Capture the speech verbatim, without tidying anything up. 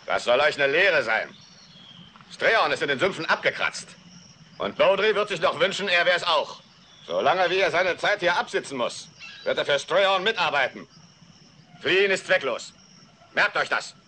Das soll euch eine Lehre sein. Strayhorn ist in den Sümpfen abgekratzt. Und Beaudry wird sich noch wünschen, er wäre es auch. Solange wie er seine Zeit hier absitzen muss, wird er für Strayhorn mitarbeiten. Fliehen ist zwecklos. Merkt euch das.